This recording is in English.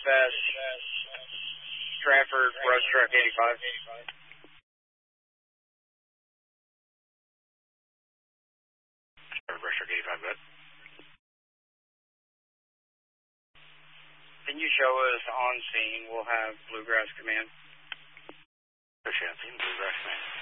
dispatch. Stratford, Brush Truck 85. Brush Truck 85, good. Can you show us on scene? We'll have Bluegrass Command. Push on scene, Bluegrass Command.